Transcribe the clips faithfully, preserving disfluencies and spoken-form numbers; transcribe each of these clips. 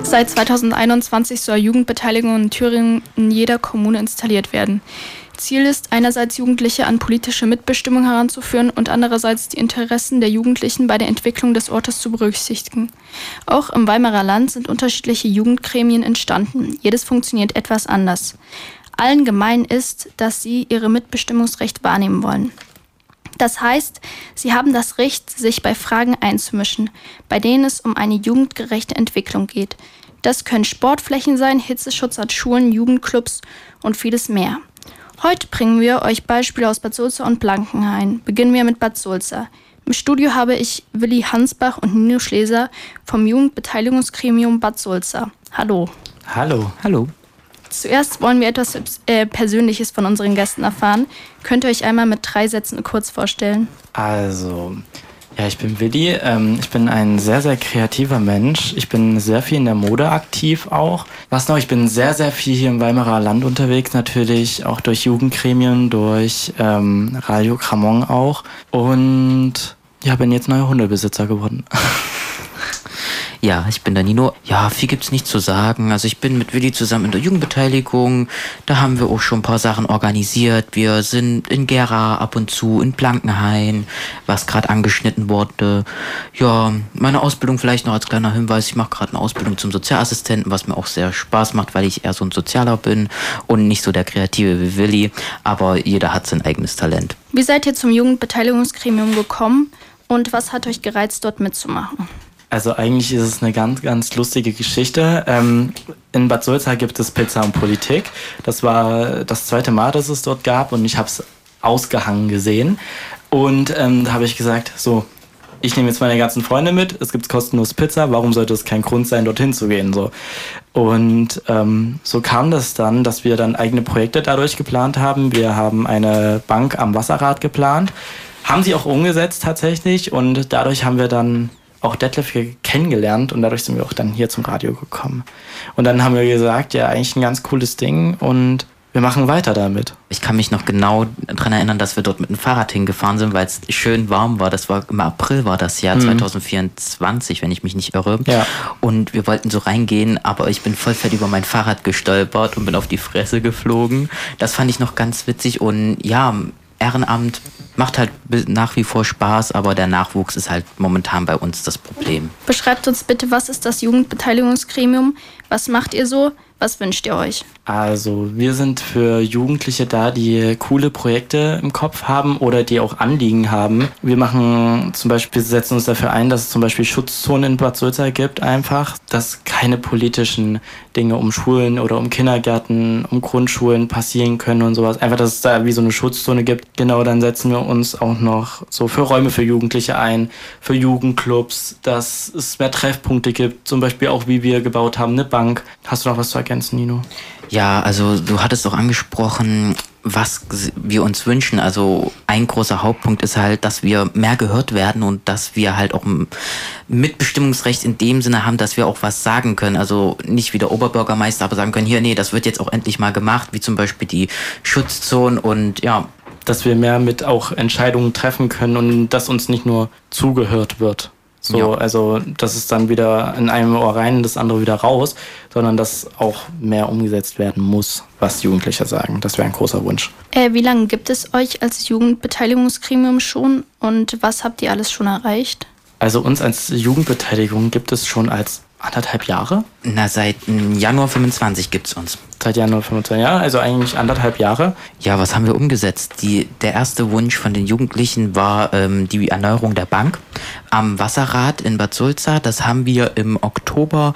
Seit zweitausendeinundzwanzig soll Jugendbeteiligung in Thüringen in jeder Kommune installiert werden. Ziel ist, einerseits Jugendliche an politische Mitbestimmung heranzuführen und andererseits die Interessen der Jugendlichen bei der Entwicklung des Ortes zu berücksichtigen. Auch im Weimarer Land sind unterschiedliche Jugendgremien entstanden. Jedes funktioniert etwas anders. Allen gemein ist, dass sie ihr Mitbestimmungsrecht wahrnehmen wollen. Das heißt, sie haben das Recht, sich bei Fragen einzumischen, bei denen es um eine jugendgerechte Entwicklung geht. Das können Sportflächen sein, Hitzeschutz an Schulen, Jugendclubs und vieles mehr. Heute bringen wir euch Beispiele aus Bad Sulza und Blankenhain. Beginnen wir mit Bad Sulza. Im Studio habe ich Willi Hansbach und Nino Schleser vom Jugendbeteiligungsgremium Bad Sulza. Hallo. Hallo. Hallo. Zuerst wollen wir etwas äh, Persönliches von unseren Gästen erfahren. Könnt ihr euch einmal mit drei Sätzen kurz vorstellen? Also, ja, ich bin Willi. Ähm, ich bin ein sehr, sehr kreativer Mensch. Ich bin sehr viel in der Mode aktiv auch. Was noch? Ich bin sehr, sehr viel hier im Weimarer Land unterwegs, natürlich auch durch Jugendgremien, durch ähm, Radio Kramon auch. Und ja, bin jetzt neuer Hundebesitzer geworden. Ja, ich bin der Nino. Ja, viel gibt's nicht zu sagen. Also ich bin mit Willi zusammen in der Jugendbeteiligung. Da haben wir auch schon ein paar Sachen organisiert. Wir sind in Gera ab und zu, in Blankenhain, was gerade angeschnitten wurde. Ja, meine Ausbildung vielleicht noch als kleiner Hinweis. Ich mache gerade eine Ausbildung zum Sozialassistenten, was mir auch sehr Spaß macht, weil ich eher so ein Sozialer bin und nicht so der Kreative wie Willi. Aber jeder hat sein eigenes Talent. Wie seid ihr zum Jugendbeteiligungsgremium gekommen und was hat euch gereizt, dort mitzumachen? Also eigentlich ist es eine ganz, ganz lustige Geschichte. Ähm, in Bad Sulza gibt es Pizza und Politik. Das war das zweite Mal, dass es dort gab und ich habe es ausgehangen gesehen. Und ähm, da habe ich gesagt, so, ich nehme jetzt meine ganzen Freunde mit, es gibt kostenlos Pizza, warum sollte es kein Grund sein, dorthin zu gehen? So. Und ähm, so kam das dann, dass wir dann eigene Projekte dadurch geplant haben. Wir haben eine Bank am Wasserrad geplant, haben sie auch umgesetzt tatsächlich und dadurch haben wir dann auch Detlef kennengelernt und dadurch sind wir auch dann hier zum Radio gekommen. Und dann haben wir gesagt, ja, eigentlich ein ganz cooles Ding und wir machen weiter damit. Ich kann mich noch genau daran erinnern, dass wir dort mit dem Fahrrad hingefahren sind, weil es schön warm war. Das war im April war das Jahr, mhm. zwanzig vierundzwanzig, wenn ich mich nicht irre. Ja. Und wir wollten so reingehen, aber ich bin voll fett über mein Fahrrad gestolpert und bin auf die Fresse geflogen. Das fand ich noch ganz witzig und ja, Ehrenamt macht halt nach wie vor Spaß, aber der Nachwuchs ist halt momentan bei uns das Problem. Beschreibt uns bitte, was ist das Jugendbeteiligungsgremium? Was macht ihr so? Was wünscht ihr euch? Also wir sind für Jugendliche da, die coole Projekte im Kopf haben oder die auch Anliegen haben. Wir machen zum Beispiel, setzen uns dafür ein, dass es zum Beispiel Schutzzonen in Bad Sulza gibt einfach, dass keine politischen Dinge um Schulen oder um Kindergärten, um Grundschulen passieren können und sowas. Einfach, dass es da wie so eine Schutzzone gibt. Genau, dann setzen wir uns auch noch so für Räume für Jugendliche ein, für Jugendclubs, dass es mehr Treffpunkte gibt, zum Beispiel auch wie wir gebaut haben, eine Bank. Hast du noch was zu ergänzen, Nino? Ja, also du hattest auch angesprochen, was wir uns wünschen. Also ein großer Hauptpunkt ist halt, dass wir mehr gehört werden und dass wir halt auch ein Mitbestimmungsrecht in dem Sinne haben, dass wir auch was sagen können. Also nicht wie der Oberbürgermeister, aber sagen können, hier, nee, das wird jetzt auch endlich mal gemacht, wie zum Beispiel die Schutzzonen und ja. Dass wir mehr mit auch Entscheidungen treffen können und dass uns nicht nur zugehört wird. So, ja. Also, dass es dann wieder in einem Ohr rein, das andere wieder raus, sondern dass auch mehr umgesetzt werden muss, was Jugendliche sagen. Das wäre ein großer Wunsch. Äh, wie lange gibt es euch als Jugendbeteiligungsgremium schon und was habt ihr alles schon erreicht? Also uns als Jugendbeteiligung gibt es schon als anderthalb Jahre? Na, seit Januar fünfundzwanzig gibt's uns. Seit Januar fünfundzwanzig, ja, also eigentlich anderthalb Jahre. Ja, was haben wir umgesetzt? Die, der erste Wunsch von den Jugendlichen war ähm, die Erneuerung der Bank am Wasserrad in Bad Sulza. Das haben wir im Oktober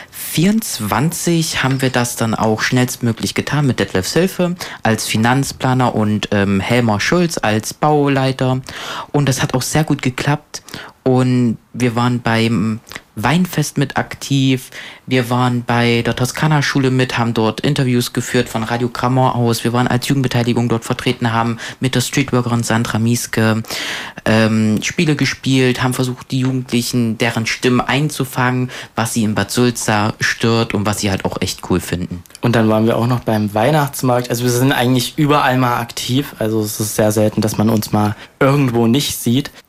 vierundzwanzig haben wir das dann auch schnellstmöglich getan mit Detlefs Hilfe als Finanzplaner und ähm, Helmer Schulz als Bauleiter. Und das hat auch sehr gut geklappt. Und wir waren beim Weinfest mit aktiv. Wir waren bei der Toskana-Schule mit, haben dort Interviews geführt von Radio Kramor aus. Wir waren als Jugendbeteiligung dort vertreten, haben mit der Streetworkerin Sandra Mieske ähm, Spiele gespielt, haben versucht, die Jugendlichen, deren Stimmen einzufangen, was sie in Bad Sulza stört und was sie halt auch echt cool finden. Und dann waren wir auch noch beim Weihnachtsmarkt. Also wir sind eigentlich überall mal aktiv. Also es ist sehr selten, dass man uns mal irgendwo nicht sieht.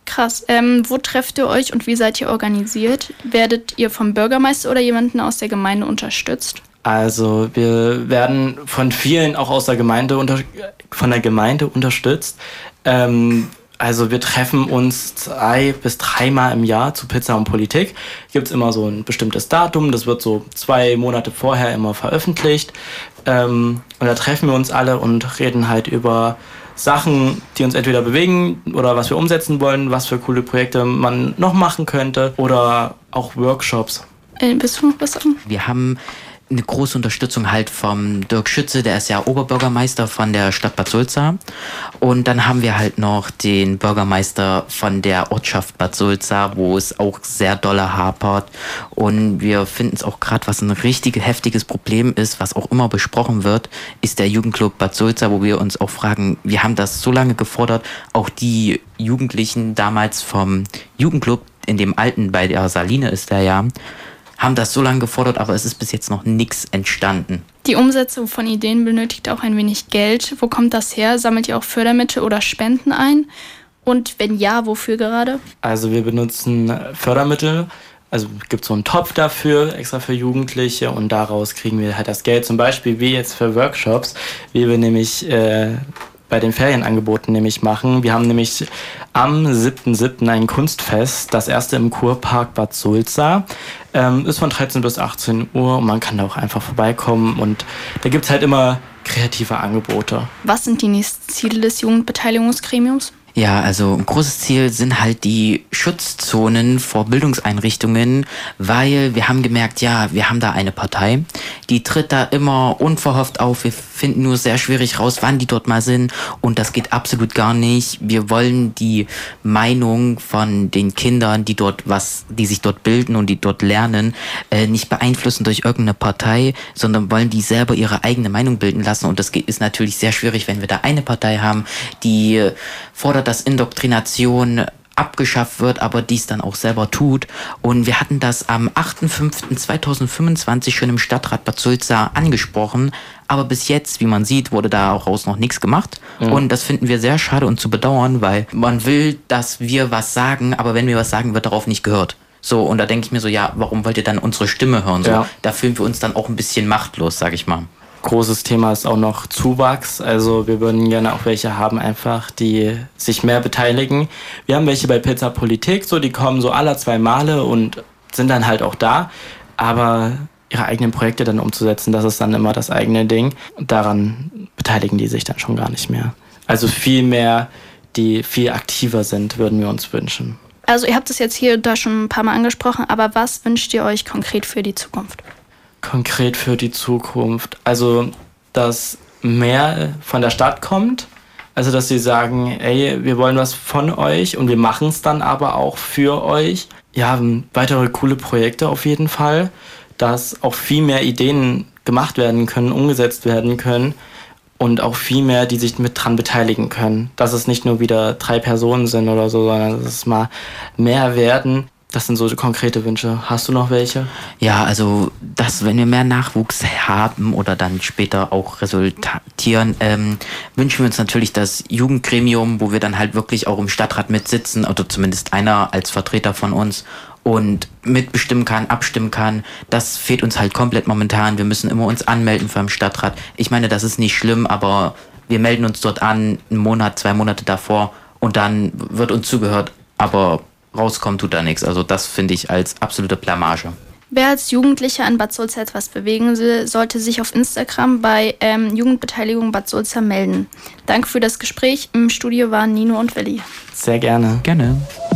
Krass. Ähm, wo trefft ihr euch und wie seid ihr organisiert? Werdet ihr vom Bürgermeister oder jemanden aus der Gemeinde unterstützt? Also wir werden von vielen auch aus der Gemeinde unter, von der Gemeinde unterstützt. Ähm, also wir treffen uns zwei bis dreimal im Jahr zu Pizza und Politik. Gibt es immer so ein bestimmtes Datum, das wird so zwei Monate vorher immer veröffentlicht. Ähm, und da treffen wir uns alle und reden halt über Sachen, die uns entweder bewegen oder was wir umsetzen wollen, was für coole Projekte man noch machen könnte oder auch Workshops. Äh, willst du noch was sagen? Wir haben eine große Unterstützung halt vom Dirk Schütze, der ist ja Oberbürgermeister von der Stadt Bad Sulza. Und dann haben wir halt noch den Bürgermeister von der Ortschaft Bad Sulza, wo es auch sehr dolle hapert. Und wir finden es auch gerade, was ein richtig heftiges Problem ist, was auch immer besprochen wird, ist der Jugendclub Bad Sulza, wo wir uns auch fragen, wir haben das so lange gefordert, auch die Jugendlichen damals vom Jugendclub, in dem alten, bei der Saline ist der ja, haben das so lange gefordert, aber es ist bis jetzt noch nichts entstanden. Die Umsetzung von Ideen benötigt auch ein wenig Geld. Wo kommt das her? Sammelt ihr auch Fördermittel oder Spenden ein? Und wenn ja, wofür gerade? Also wir benutzen Fördermittel. Also es gibt so einen Topf dafür, extra für Jugendliche, und daraus kriegen wir halt das Geld. Zum Beispiel wie jetzt für Workshops, wie wir nämlich äh, bei den Ferienangeboten nämlich machen. Wir haben nämlich am siebten siebten ein Kunstfest, das erste im Kurpark Bad Sulza. Ähm, ist von dreizehn bis achtzehn Uhr und man kann da auch einfach vorbeikommen und da gibt es halt immer kreative Angebote. Was sind die nächsten Ziele des Jugendbeteiligungsgremiums? Ja, also ein großes Ziel sind halt die Schutzzonen vor Bildungseinrichtungen, weil wir haben gemerkt, ja, wir haben da eine Partei, die tritt da immer unverhofft auf. Wir finden nur sehr schwierig raus, wann die dort mal sind, und das geht absolut gar nicht. Wir wollen die Meinung von den Kindern, die dort was, die sich dort bilden und die dort lernen, äh, nicht beeinflussen durch irgendeine Partei, sondern wollen die selber ihre eigene Meinung bilden lassen, und das ist natürlich sehr schwierig, wenn wir da eine Partei haben, die fordert, dass Indoktrination abgeschafft wird, aber dies dann auch selber tut. Und wir hatten das am achten fünften zweitausendfünfundzwanzig schon im Stadtrat Bad Sulza angesprochen, aber bis jetzt, wie man sieht, wurde daraus noch nichts gemacht. Mhm. Und das finden wir sehr schade und zu bedauern, weil man will, dass wir was sagen, aber wenn wir was sagen, wird darauf nicht gehört. So, und da denke ich mir so, ja, warum wollt ihr dann unsere Stimme hören? So, ja. Da fühlen wir uns dann auch ein bisschen machtlos, sag ich mal. Großes Thema ist auch noch Zuwachs. Also wir würden gerne auch welche haben, einfach, die sich mehr beteiligen. Wir haben welche bei Pizza Politik, so, die kommen so alle zwei Male und sind dann halt auch da. Aber ihre eigenen Projekte dann umzusetzen, das ist dann immer das eigene Ding. Und daran beteiligen die sich dann schon gar nicht mehr. Also viel mehr, die viel aktiver sind, würden wir uns wünschen. Also ihr habt es jetzt hier und da schon ein paar Mal angesprochen, aber was wünscht ihr euch konkret für die Zukunft? Konkret für die Zukunft. Also, dass mehr von der Stadt kommt. Also, dass sie sagen, ey, wir wollen was von euch und wir machen es dann aber auch für euch. Ja, weitere coole Projekte auf jeden Fall. Dass auch viel mehr Ideen gemacht werden können, umgesetzt werden können. Und auch viel mehr, die sich mit dran beteiligen können. Dass es nicht nur wieder drei Personen sind oder so, sondern dass es mal mehr werden. Das sind so konkrete Wünsche. Hast du noch welche? Ja, also, dass, wenn wir mehr Nachwuchs haben oder dann später auch resultieren, ähm, wünschen wir uns natürlich das Jugendgremium, wo wir dann halt wirklich auch im Stadtrat mitsitzen, oder zumindest einer als Vertreter von uns, und mitbestimmen kann, abstimmen kann. Das fehlt uns halt komplett momentan. Wir müssen immer uns anmelden für den Stadtrat. Ich meine, das ist nicht schlimm, aber wir melden uns dort an, einen Monat, zwei Monate davor, und dann wird uns zugehört, aber rauskommen tut da nichts. Also das finde ich als absolute Blamage. Wer als Jugendlicher in Bad Sulza etwas bewegen will, sollte sich auf Instagram bei ähm, Jugendbeteiligung Bad Sulza melden. Danke für das Gespräch. Im Studio waren Nino und Willi. Sehr gerne. Gerne.